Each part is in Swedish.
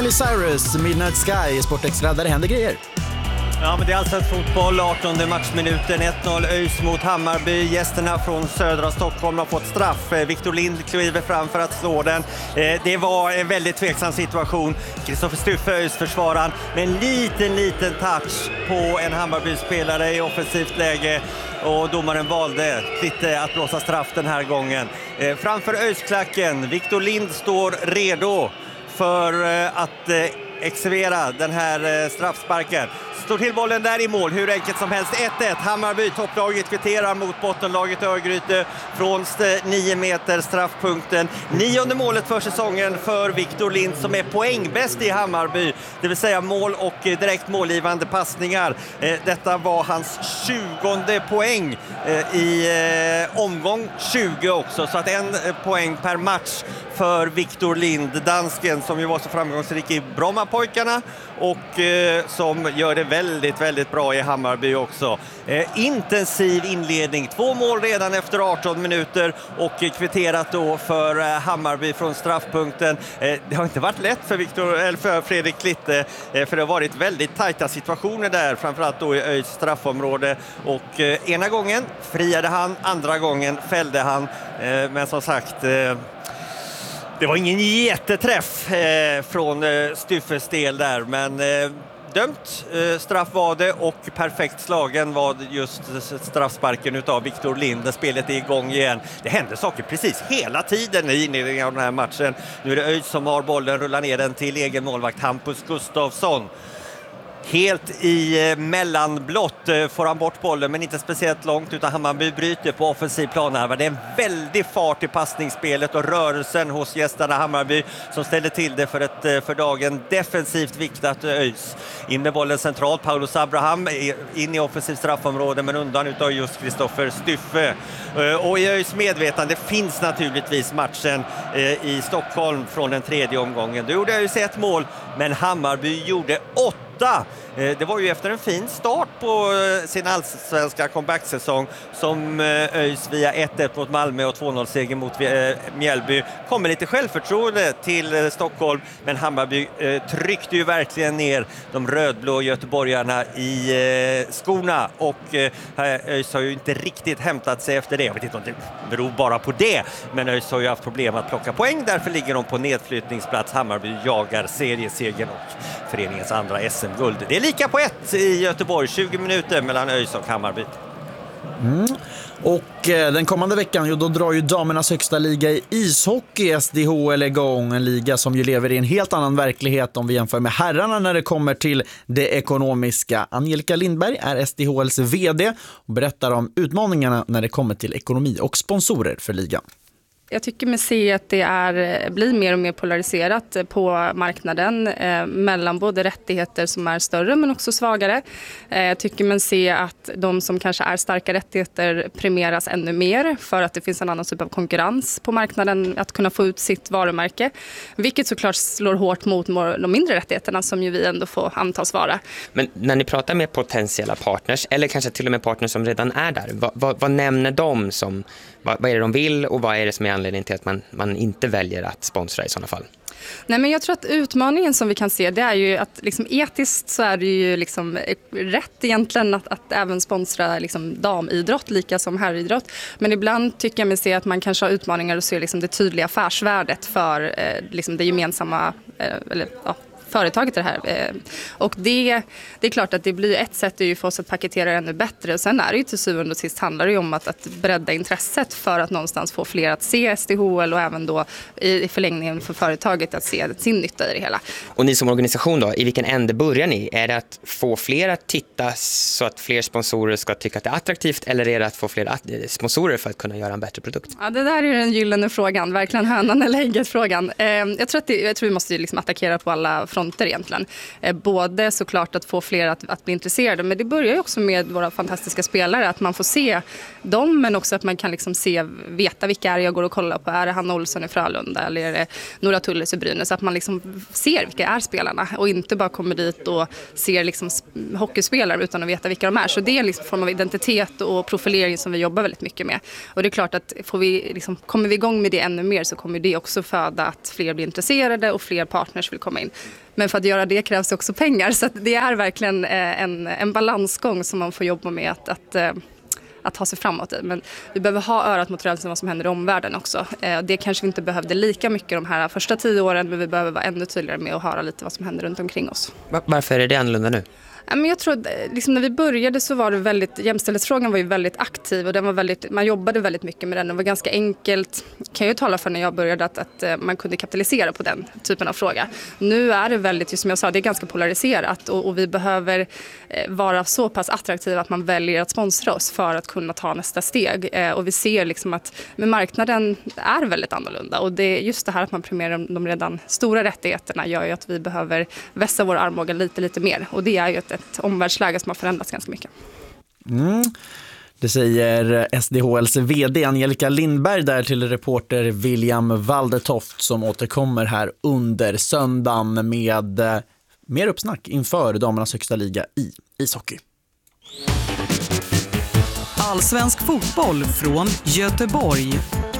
Miley Cyrus, Midnight Sky, Sportextra, där det händer grejer. Ja, men det är alltså ett fotboll, 18:e matchminuten, 1-0 ÖIS mot Hammarby. Gästerna från södra Stockholm har fått straff. Victor Lind kliver fram för att slå den. Det var en väldigt tveksam situation. Kristoffer Stuffe, ÖIS försvararen, med en liten touch på en Hammarby-spelare i offensivt läge. Och domaren valde lite att blåsa straff den här gången. Framför ÖIS-klacken, Victor Lind står redo för att exekvera den här straffsparken. Står till bollen där i mål, hur enkelt som helst. 1-1, Hammarby, topplaget kvitterar mot bottenlaget Örgryte från 9 meter straffpunkten. 9:e målet för säsongen för Victor Lind som är poängbäst i Hammarby. Det vill säga mål och direkt målgivande passningar. Detta var hans 20:e poäng i omgång 20 också. Så att 1 poäng per match för Victor Lind, dansken som ju var så framgångsrik i Brommapojkarna och som gör det väldigt bra i Hammarby också. Intensiv inledning, 2 mål redan efter 18 minuter och kvitterat då för Hammarby från straffpunkten. Det har inte varit lätt för Fredrik Klitte, för det har varit väldigt tajta situationer där, framförallt då i ÖIS straffområde, och ena gången friade han, andra gången fällde han, men som sagt, det var ingen jätteträff från Stuffes del där, men dömt straff var det, och perfekt slagen var just straffsparken utav Victor Lind. Spelet är igång igen. Det händer saker precis hela tiden i inledningen av den här matchen. Nu är det ÖIS som har bollen, rullar ner den till egen målvakt Hampus Gustafsson. Helt i mellanblott får han bort bollen, men inte speciellt långt, utan Hammarby bryter på offensiv plan här. Det är en väldig fart i passningsspelet och rörelsen hos gästerna Hammarby som ställer till det för ett för dagen defensivt viktat ÖIS. In med bollen centralt, Paulus Abraham in i offensiv straffområde, men undan utav just Kristoffer Stuffe. Och i ÖIS medvetande finns naturligtvis matchen i Stockholm från den 3:e omgången. Då gjorde ÖIS 1 mål, men Hammarby gjorde 8. Det var ju efter en fin start på sin allsvenska comeback-säsong som ÖIS via 1-1 mot Malmö och 2-0-seger mot Mjällby kommer lite självförtroende till Stockholm, men Hammarby tryckte ju verkligen ner de rödblå göteborgarna i skorna, och ÖIS har ju inte riktigt hämtat sig efter det. Jag vet inte om det beror bara på det, men ÖIS har ju haft problem att plocka poäng, därför ligger de på nedflyttningsplats. Hammarby jagar seriesegern och föreningens andra SM-guld. Det är lika på 1 i Göteborg, 20 minuter mellan ÖIS och Hammarby. Och den kommande veckan, då drar ju damernas högsta liga i ishockey, SDHL, igång. En liga som ju lever i en helt annan verklighet om vi jämför med herrarna när det kommer till det ekonomiska. Angelica Lindberg är SDHLs vd och berättar om utmaningarna när det kommer till ekonomi och sponsorer för ligan. Jag tycker mig se att det blir mer och mer polariserat på marknaden mellan både rättigheter som är större men också svagare. Jag tycker man se att de som kanske är starka rättigheter premieras ännu mer för att det finns en annan typ av konkurrens på marknaden att kunna få ut sitt varumärke. Vilket såklart slår hårt mot de mindre rättigheterna som ju vi ändå får antas vara. Men när ni pratar med potentiella partners eller kanske till och med partners som redan är där, vad nämner de som... Vad är det de vill och vad är det som är anledningen till att man inte väljer att sponsra i sådana fall? Nej, men jag tror att utmaningen som vi kan se, det är ju att liksom etiskt så är det ju liksom rätt egentligen att även sponsra liksom damidrott lika som herridrott. Men ibland tycker jag mig se att man kanske har utmaningar och se liksom det tydliga affärsvärdet för liksom det gemensamma företaget det här. Och det är klart att det blir ett sätt är ju för oss att paketera det ännu bättre. Och sen är det ju till syvende och sist handlar det ju om att bredda intresset för att någonstans få fler att se SDHL och även då i förlängningen för företaget att se sin nytta i det hela. Och ni som organisation då, i vilken ände börjar ni? Är det att få fler att titta så att fler sponsorer ska tycka att det är attraktivt, eller är det att få fler sponsorer för att kunna göra en bättre produkt? Ja, det där är den gyllene frågan, verkligen hönan eller ägget frågan. Jag tror vi måste liksom attackera på alla fronter egentligen. Både såklart att få fler att bli intresserade, men det börjar ju också med våra fantastiska spelare, att man får se dem, men också att man kan liksom veta vilka är jag går och kollar på. Är det Hanna Olsson i Frölunda eller är det Nora Tulles i Brynäs? Så att man liksom ser vilka är spelarna och inte bara kommer dit och ser liksom hockeyspelare utan att veta vilka de är. Så det är liksom form av identitet och profilering som vi jobbar väldigt mycket med. Och det är klart att kommer vi igång med det ännu mer så kommer det också föda att fler blir intresserade och fler partners vill komma in. Men för att göra det krävs också pengar, så att det är verkligen en balansgång som man får jobba med att ta sig framåt i. Men vi behöver ha örat mot rälsen vad som händer i omvärlden också. Det kanske vi inte behövde lika mycket de här första 10 åren, men vi behöver vara ännu tydligare med att höra lite vad som händer runt omkring oss. Varför är det annorlunda nu? Men jag tror liksom när vi började så var det jämställdhetsfrågan var ju väldigt aktiv och den var man jobbade väldigt mycket med den. Det var ganska enkelt, kan jag tala för när jag började, att man kunde kapitalisera på den typen av fråga. Nu är det väldigt, som jag sa, det är ganska polariserat och vi behöver vara så pass attraktiva att man väljer att sponsra oss för att kunna ta nästa steg. Och vi ser liksom att marknaden är väldigt annorlunda och det är just det här att man premierar de redan stora rättigheterna gör ju att vi behöver vässa vår armbåge lite mer, och det är ju ett omvärldsläge som har förändrats ganska mycket. Det säger SDHLs vd Angelica Lindberg där till reporter William Waldetoft som återkommer här under söndagen med mer uppsnack inför damernas högsta liga i ishockey. Allsvensk fotboll från Göteborg.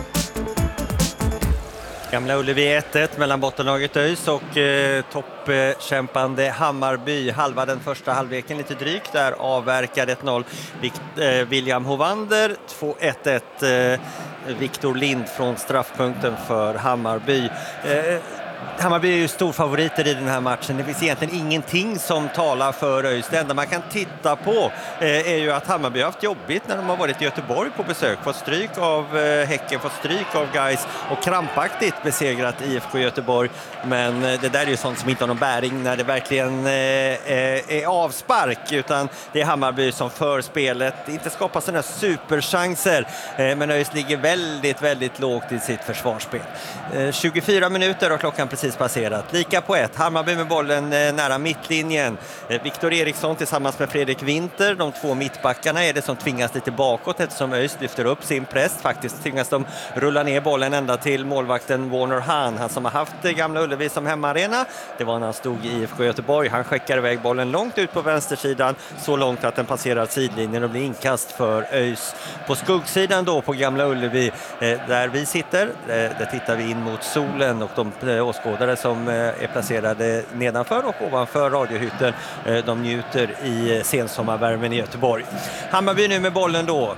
Gamla Ullevi 1-1 mellan bottenlaget ÖIS och toppkämpande Hammarby. Halva den första halvleken lite drygt där avverkad 1-0 William Hovander, 2-1 Victor Lind från straffpunkten för Hammarby. Hammarby är ju storfavoriter i den här matchen. Det finns egentligen ingenting som talar för ÖIS. Det enda man kan titta på är ju att Hammarby har haft jobbigt när de har varit i Göteborg på besök. Fått stryk av Häcken, fått stryk av Gais och krampaktigt besegrat IFK Göteborg. Men det där är ju sånt som inte har någon bäring när det verkligen är avspark. Utan det är Hammarby som för spelet. Inte skapar sådana superchanser. Men ÖIS ligger väldigt, väldigt lågt i sitt försvarsspel. 24 minuter och klockan precis passerat. Lika på 1. Hammarby med bollen nära mittlinjen. Viktor Eriksson tillsammans med Fredrik Winter. De två mittbackarna är det som tvingas lite bakåt eftersom ÖIS lyfter upp sin press. Faktiskt tvingas de rulla ner bollen ända till målvakten Warner Hahn. Han som har haft Gamla Ullevi som hemmaarena. Det var när han stod i IFK Göteborg. Han skickar iväg bollen långt ut på vänstersidan. Så långt att den passerar sidlinjen och blir inkast för ÖIS. På skuggsidan då på Gamla Ullevi där vi sitter. Där tittar vi in mot solen och de åskådare som är placerade nedanför och ovanför radiohytten. De njuter i sensommarvärmen i Göteborg. Hammarby nu med bollen då.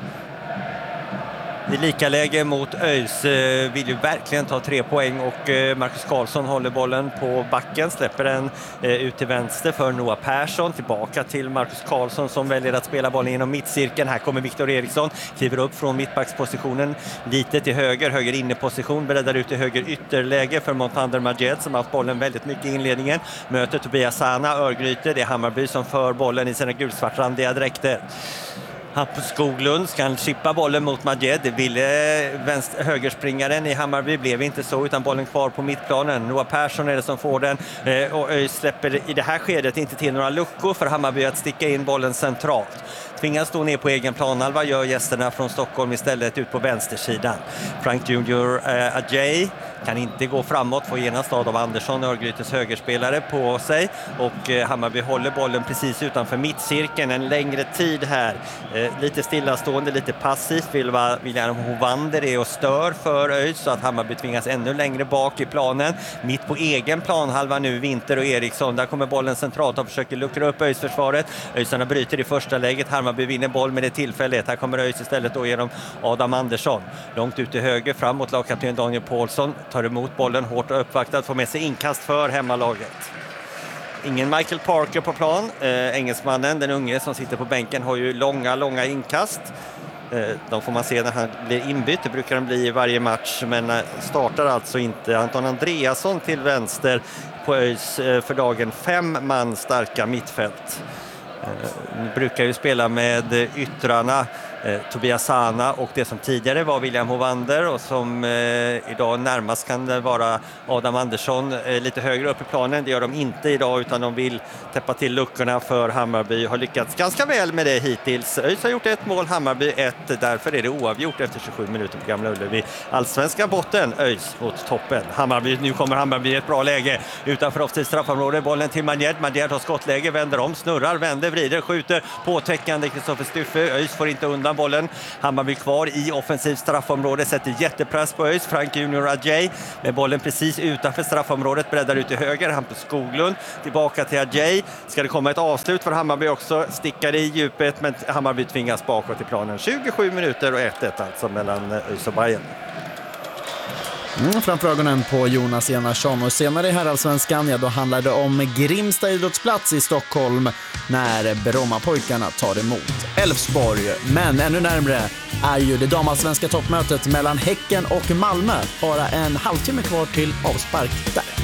I lika läge mot ÖIS vill ju verkligen ta 3 poäng och Marcus Karlsson håller bollen på backen, släpper den ut till vänster för Noah Persson, tillbaka till Marcus Karlsson som väljer att spela bollen genom mittcirkeln. Här kommer Viktor Eriksson, kliver upp från mittbackspositionen lite till höger inneposition, breddar ut i höger ytterläge för Montander Majed som har haft bollen väldigt mycket i inledningen. Möter Tobias Sana, Örgryte, det är Hammarby som för bollen i sina gulsvartrandiga dräkter. Hampus Skoglund ska chippa bollen mot Majed. Det ville högerspringaren i Hammarby, blev inte så utan bollen kvar på mittplanen. Noah Persson är det som får den och ÖIS släpper i det här skedet inte till några luckor för Hammarby att sticka in bollen centralt. Tvingas stå ner på egen planhalva, gör gästerna från Stockholm istället ut på vänstersidan. Frank Junior Ajay kan inte gå framåt, får genast Adam Andersson, Örgrytes högerspelare, på sig och Hammarby håller bollen precis utanför mittcirkeln en längre tid här. Lite stillastående, lite passivt William Hovander är och stör för ÖIS så att Hammarby tvingas ännu längre bak i planen. Mitt på egen planhalva nu Winter och Eriksson, där kommer bollen centralt och försöker luckra upp ÖIS-försvaret. ÖISarna bryter i första läget, Hammarby vinner boll med det tillfället. Här kommer ÖIS istället då genom Adam Andersson. Långt ut till höger, framåt lagkapten Daniel Paulsson tar emot bollen, hårt och uppvaktad, får med sig inkast för hemmalaget. Ingen Michael Parker på plan. Engelsmannen, den unge som sitter på bänken, har ju långa inkast. De får man se när han blir inbytt. Det brukar han bli i varje match, men startar alltså inte. Anton Andreasson till vänster på ÖIS för dagen 5 man starka mittfält. Brukar ju spela med yttrarna Tobias Sana och det som tidigare var William Hovander och som idag närmast kan det vara Adam Andersson lite högre upp i planen. Det gör de inte idag utan de vill täppa till luckorna för Hammarby. Har lyckats ganska väl med det hittills. ÖIS har gjort 1 mål, Hammarby 1. Därför är det oavgjort efter 27 minuter på Gamla Ullevi. Allsvenska botten, ÖIS mot toppen. Hammarby, nu kommer Hammarby i ett bra läge utanför offensivt straffområde. Bollen till Majed. Majed har skottläge, vänder om, snurrar, vänder, vrider, skjuter. Påtäckande Kristoffer Stuffe. ÖIS får inte undan undan bollen. Hammarby kvar i offensiv straffområde, sätter jättepress på ÖIS. Frank Junior Adjei med bollen precis utanför straffområdet, breddar ut till höger. Hampus Skoglund tillbaka till Adjei. Ska det komma ett avslut för Hammarby också? Stickar i djupet, men Hammarby tvingas bakåt i planen. 27 minuter och 1-1 alltså mellan ÖIS och Bayern. Framför ögonen på Jonas Enarsson, och senare i herrallsvenskan, då handlar det om Grimsta idrottsplats i Stockholm när Brommapojkarna tar emot Elfsborg. Men ännu närmare är ju det damallsvenska toppmötet mellan Häcken och Malmö. Bara en halvtimme kvar till avspark där.